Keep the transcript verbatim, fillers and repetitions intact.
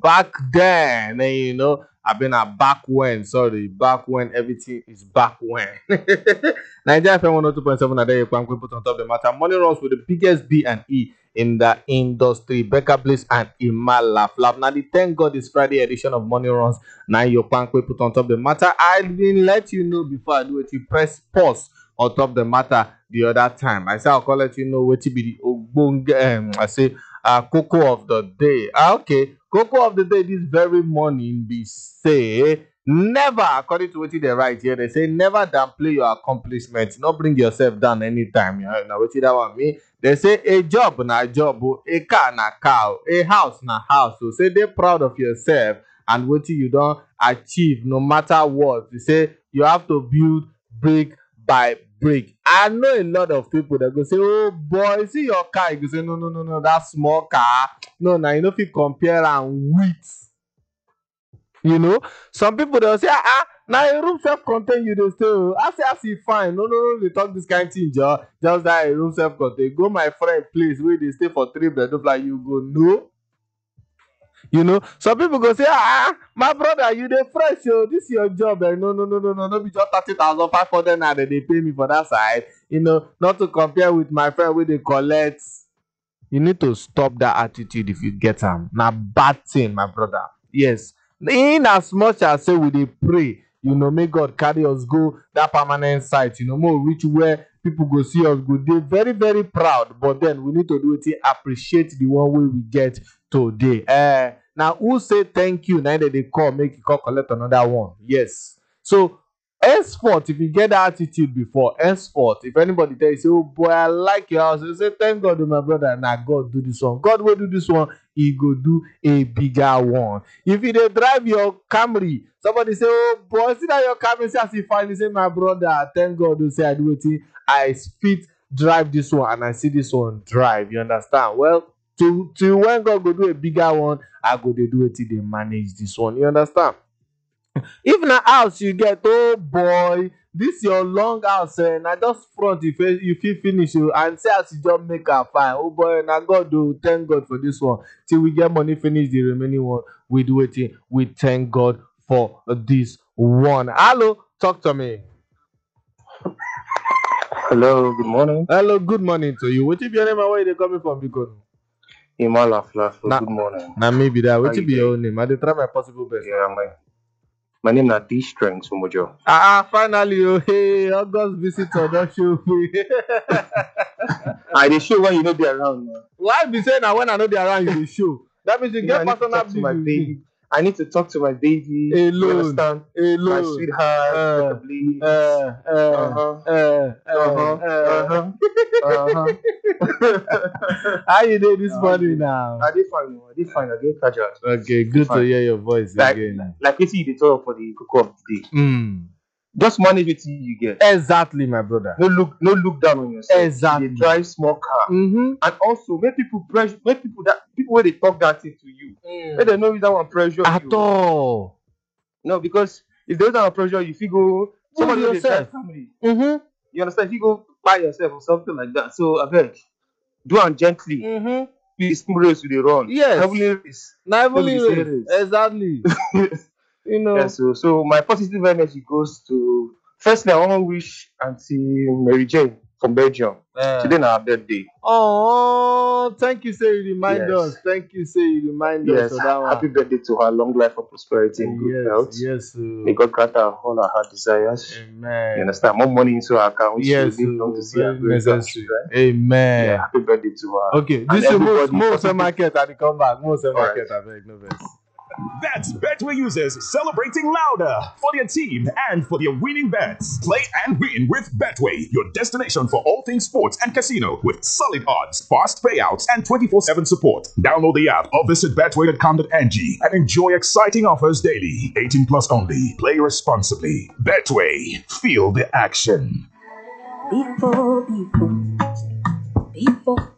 back then, and you know, I've been a back when, sorry, back when everything is back when. Nigeria F M one oh two point seven, you can put on top of the matter. Money runs with the biggest B and E in the industry. Becca Bliss and Imala Flap. Now, the thank God is Friday edition of Money Runs. Now, your pank put on top of the matter. I didn't let you know before I do it. You press pause on top of the matter the other time. I say I'll call let you know what to be the ogbonge, um, I say uh cocoa of the day. Ah, okay, cocoa of the day this very morning be say never, according to what they write here, they say never downplay your accomplishments. Not bring yourself down anytime. You know, now what that one mean? They say a job na job, a car na car, a house na house. So say they're proud of yourself and what you don't achieve no matter what. They say you have to build brick by brick. I know a lot of people that go say, oh boy, see your car. You go say, no, no, no, no, that small car. No, now you know if you compare and with, you know, some people they'll say, ah, ah now a room self-contained, you they say, oh, I say, I see fine. No, no, no, they talk this kind of thing, just, just that a room self-contained. Go my friend place where they stay for three bedrooms, like you go, no. You know, some people go say, ah, my brother, you the fresh, yo. This is your job. Eh? No, no, no, no, no, no, be just thirty thousand five hundred now that they pay me for that side. You know, not to compare with my friend where they collect. You need to stop that attitude if you get them. Now, bad thing, my brother. Yes. In as much as say we they pray, you know, may God carry us go that permanent site, you know, more reach where people go see us go. They're very, very proud, but then we need to do it, appreciate the one way we get today. Uh, now, who say thank you? Now that they call, make you call, collect another one. Yes. So, henceforth, if you get that attitude before, henceforth, if anybody tell you, say, oh boy, I like your house, you say, thank God, my brother. Now, God do this one. God will do this one. He go do a bigger one. If you dey drive your Camry, somebody say, oh boy, see that your Camry, say, as you finally say, my brother, thank God, you say, I do it. I fit drive this one, and I see this one drive. You understand? Well, to, to when God go do a bigger one, I go they do it till they manage this one. You understand? If na house you get, oh boy, this your long house, eh, na just front if you fit finish you and say as you just make am fine. Oh boy, na God do, thank God for this one. Till we get money finish the remaining one, we do it. We thank God for this one. Hello, talk to me. Hello, good morning. Hello, good morning to you. What if your name and where you coming from? Because Imala Flaf, nah, good morning. Now maybe that. What How be your name? I dey try my possible best. Yeah, my my name is D Strength from Mojo. Ah, finally, oh hey, August visitor don't show me. I dey show when you know be around. Man. Why be saying that when I know they around you dey show? That means you, you get know, personal to my baby. I need to talk to my baby. Alone. You understand? Alone. My sweetheart. Uh, please. Uh, uh, uh-huh. Uh, uh-huh. Uh-huh. uh-huh. How you doing this morning now? I did fine. I did fine. I did catch up. Okay, good to hear your voice like, again. Like you see the talk for the cocoa of the day. Mm. Just manage it you get. Exactly, my brother. No look, no look down on yourself. Exactly. They drive small car, mm-hmm. and also make people pressure. Make people that people where they talk that thing to you. Mm. Let them know that one pressure at you. all. No, because if there's that pressure, you feel go somebody yourself. Drive family. Mm-hmm. You understand? If you go by yourself or something like that, so I beg, do it gently. Mm-hmm. Please, race with the run. Yes. Heavily race. Heavily race. race. Exactly. You know. Yeah, so so my positive energy goes to. Firstly, I want to wish Auntie Mary Jane from Belgium. Uh, Today is her birthday. Oh, thank you, say you remind yes. us. Thank you, say you remind yes. us. Of that Happy one. birthday to her. Long life and prosperity and good yes, health. Yes. Uh, May God grant her all her heart desires. Amen. You understand? More money into her account. Yes. She will to see her necessary. Amen. Yeah, happy birthday to her. Okay. This is most most market and come back. Most market. I beg no verse. That's Betway users celebrating louder for their team and for their winning bets. Play and win with Betway, your destination for all things sports and casino with solid odds, fast payouts, and twenty-four seven support. Download the app or visit betway dot com dot n g and enjoy exciting offers daily. eighteen plus only. Play responsibly. Betway. Feel the action. Before, before, before.